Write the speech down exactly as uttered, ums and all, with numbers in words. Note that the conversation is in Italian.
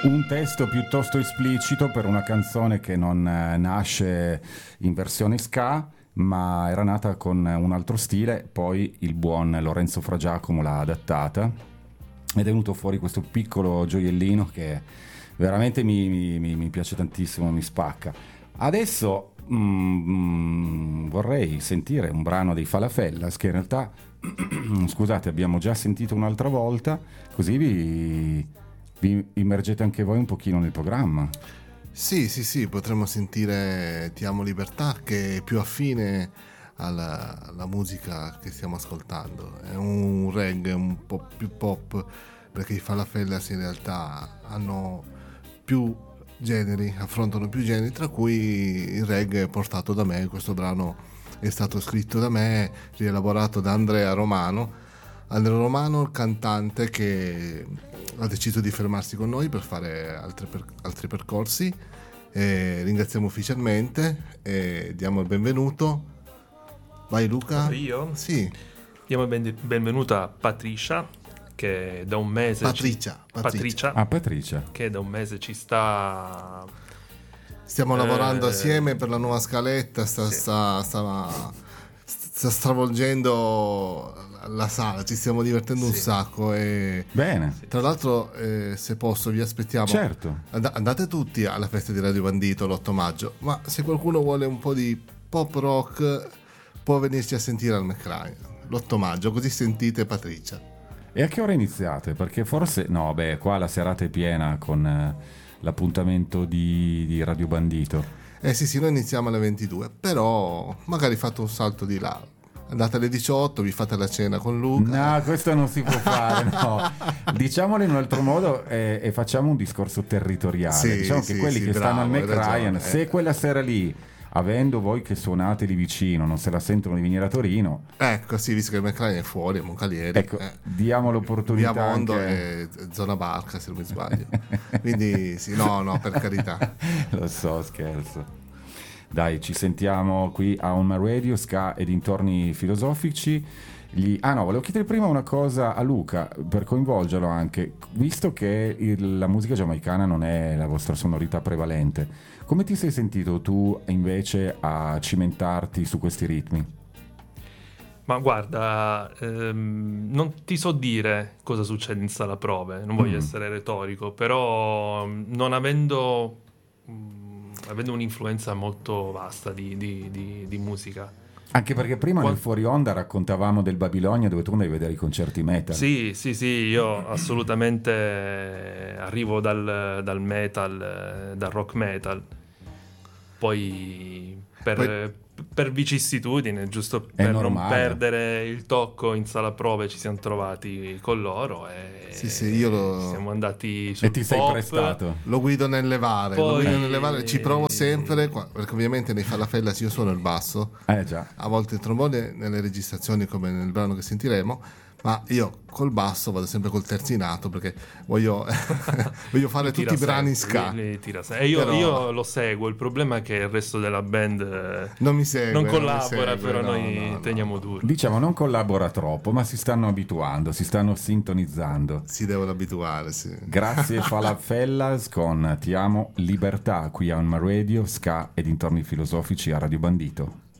Un testo piuttosto esplicito per una canzone che non eh, nasce in versione ska, ma era nata con un altro stile, poi il buon Lorenzo Fragiacomo l'ha adattata ed è venuto fuori questo piccolo gioiellino che veramente mi, mi, mi, mi piace tantissimo, mi spacca. Adesso mm, vorrei sentire un brano dei Falafellas che in realtà, scusate, abbiamo già sentito un'altra volta, così vi, vi immergete anche voi un pochino nel programma. Sì, sì, sì, potremmo sentire Ti amo libertà, che è più affine alla, alla musica che stiamo ascoltando. È un reggae un po' più pop, perché i Falafellas in realtà hanno più generi, affrontano più generi, tra cui il reggae portato da me. Questo brano è stato scritto da me, rielaborato da Andrea Romano. Andrea Romano, il cantante che ha deciso di fermarsi con noi per fare altri, per, altri percorsi. E ringraziamo ufficialmente e diamo il benvenuto. Vai Luca. Io? Sì. Diamo il ben, benvenuto a Patricia, che da un mese Patricia, ci, Patricia. Patricia, Ah, Patricia. che da un mese ci sta. Stiamo eh, lavorando assieme per la nuova scaletta. Sta, sì. sta, sta, sta stravolgendo la sala, ci stiamo divertendo Sì. un sacco e Bene. tra l'altro eh, se posso vi aspettiamo. Certo. And- andate tutti alla festa di Radio Bandito l'otto maggio, ma se qualcuno vuole un po' di pop rock può venirci a sentire al McCray l'otto maggio, così sentite Patricia. E a che ora iniziate? Perché forse, no, beh, qua la serata è piena con eh, l'appuntamento di, di Radio Bandito. Eh sì sì, noi iniziamo alle ventidue, però magari fate un salto di là, andate alle diciotto, vi fate la cena con Luca. No, questo non si può fare, no. Diciamolo in un altro modo e, e facciamo un discorso territoriale. Sì, diciamo sì, che quelli sì, che bravo, stanno al hai McRyan, ragione, se eh. quella sera lì, avendo voi che suonate lì vicino, non se la sentono di venire a Torino, Ecco sì, visto che il McCray è fuori a Moncalieri, ecco, eh. diamo l'opportunità Via Mondo anche... e zona Barca se non mi sbaglio. Quindi sì, no no, per carità. Lo so, scherzo. Dai, ci sentiamo qui a On My Radio, Ska e dintorni filosofici. Gli... Ah no, volevo chiedere prima una cosa a Luca, per coinvolgerlo anche. Visto che il- la musica giamaicana non è la vostra sonorità prevalente, come ti sei sentito tu invece a cimentarti su questi ritmi? Ma guarda, ehm, non ti so dire cosa succede in sala prove, non voglio Mm. essere retorico, però mm, non avendo, mm, avendo un'influenza molto vasta di, di- di- di musica. Anche perché prima Qua- nel fuori onda raccontavamo del Babilonia dove tu andavi a vedere i concerti metal. Sì, sì, sì, io assolutamente arrivo dal, dal metal, eh, dal rock metal, poi per, Poi- per vicissitudine, giusto È per non normale. perdere il tocco in sala prove, ci siamo trovati con loro e Sì, sì, io lo- siamo andati sul E ti sei pop. prestato. Lo guido nelle vare, lo Poi- guido nelle vare, ci provo sempre, qua- perché ovviamente nei Falafellas io suono il basso, Eh già. a volte il trombone nelle registrazioni come nel brano che sentiremo, ma io col basso vado sempre col terzinato perché voglio, voglio fare Li tutti tira i brani sempre, ska. li- li tira sempre. E io, Però- io lo seguo, il problema è che il resto della band eh, Non mi segue, non non collabora, mi segue, però no, noi no, no, teniamo no. duro. Diciamo non collabora troppo, ma si stanno abituando, si stanno sintonizzando. Si devono abituare, sì. Grazie Falafellas con Ti amo libertà qui a On My Radio, Ska e dintorni filosofici a Radio Bandito.